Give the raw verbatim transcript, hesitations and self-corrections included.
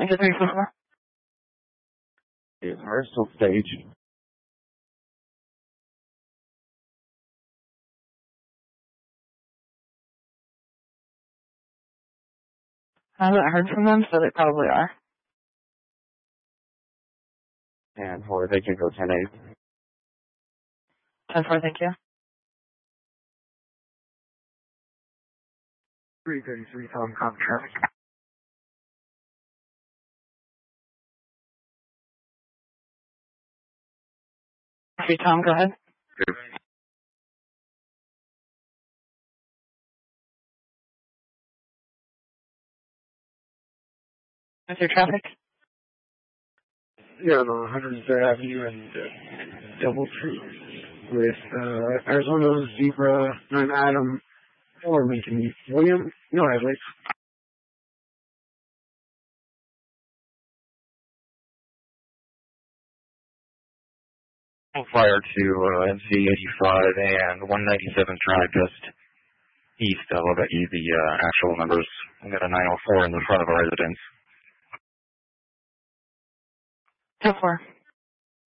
Thank you, three four four. Is rehearsal stage. I haven't heard from them, so they probably are. And for they can go ten eight. ten four, thank you. three thirty-three, Tom, com traffic. Hey, Tom, go ahead. Good. What's your traffic? Yeah, on one hundred third Avenue and uh, Double Tree with uh, Arizona Zebra nine Adam or Lincoln William. No, I like. Fire to uh, M C eighty-five and one ninety-seven Drive just east. I'll bet you the uh, actual numbers. We got a nine oh four in the front of our residence. ten four.